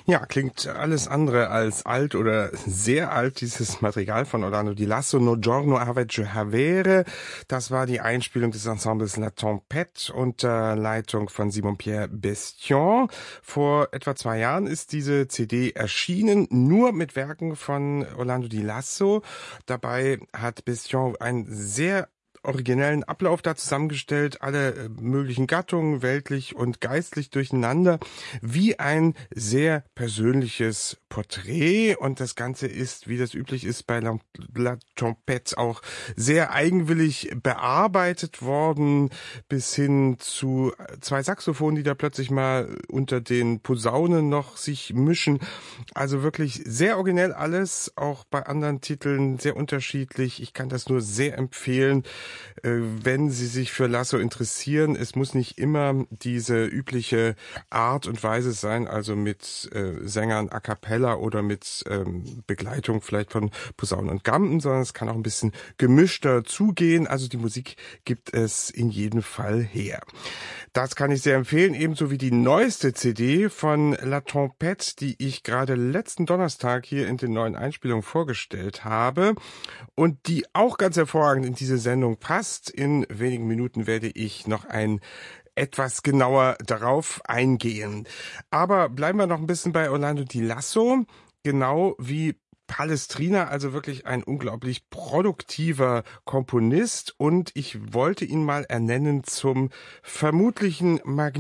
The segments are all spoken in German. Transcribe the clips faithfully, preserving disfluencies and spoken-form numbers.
Ja, klingt alles andere als alt oder sehr alt, dieses Material von Orlando Di Lasso, No Giorno Avege Havere. Das war die Einspielung des Ensembles La Tempête unter Leitung von Simon-Pierre Bestion. Vor etwa zwei Jahren ist diese C D erschienen, nur mit Werken von Orlando Di Lasso. Dabei hat Bestion ein sehr originellen Ablauf da zusammengestellt, alle möglichen Gattungen, weltlich und geistlich durcheinander, wie ein sehr persönliches Porträt. Und das Ganze ist, wie das üblich ist, bei La, La Tempête auch sehr eigenwillig bearbeitet worden, bis hin zu zwei Saxophonen, die da plötzlich mal unter den Posaunen noch sich mischen. Also wirklich sehr originell alles, auch bei anderen Titeln sehr unterschiedlich. Ich kann das nur sehr empfehlen, wenn Sie sich für Lasso interessieren. Es muss nicht immer diese übliche Art und Weise sein, also mit äh, Sängern a cappella oder mit ähm, Begleitung vielleicht von Posaunen und Gamben, sondern es kann auch ein bisschen gemischter zugehen. Also die Musik gibt es in jedem Fall her. Das kann ich sehr empfehlen, ebenso wie die neueste C D von La Tempête, die ich gerade letzten Donnerstag hier in den neuen Einspielungen vorgestellt habe und die auch ganz hervorragend in diese Sendung passt. In wenigen Minuten werde ich noch ein etwas genauer darauf eingehen. Aber bleiben wir noch ein bisschen bei Orlando Di Lasso, genau wie Palestrina, also wirklich ein unglaublich produktiver Komponist, und ich wollte ihn mal ernennen zum vermutlichen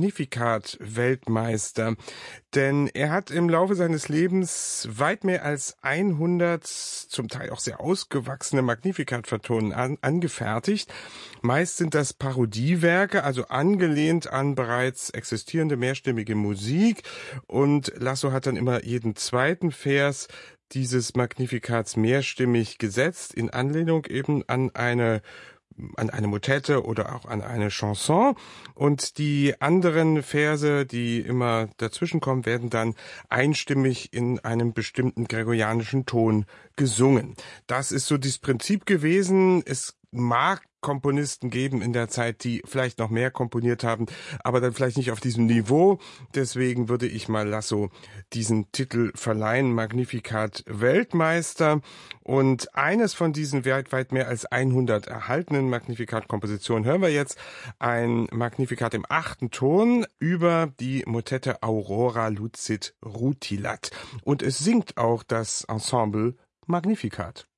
Magnificat-Weltmeister, denn er hat im Laufe seines Lebens weit mehr als hundert, zum Teil auch sehr ausgewachsene Magnificat-Vertonen an, angefertigt. Meist sind das Parodiewerke, also angelehnt an bereits existierende mehrstimmige Musik, und Lasso hat dann immer jeden zweiten Vers dieses Magnifikats mehrstimmig gesetzt, in Anlehnung eben an eine an eine Motette oder auch an eine Chanson, und die anderen Verse, die immer dazwischenkommen, werden dann einstimmig in einem bestimmten gregorianischen Ton gesungen. Das ist so das Prinzip gewesen. Es mag Komponisten geben in der Zeit, die vielleicht noch mehr komponiert haben, aber dann vielleicht nicht auf diesem Niveau. Deswegen würde ich mal Lasso diesen Titel verleihen, Magnificat Weltmeister. Und eines von diesen weltweit mehr als hundert erhaltenen Magnificat-Kompositionen hören wir jetzt, ein Magnificat im achten Ton über die Motette Aurora Lucit Rutilat. Und es singt auch das Ensemble Magnificat.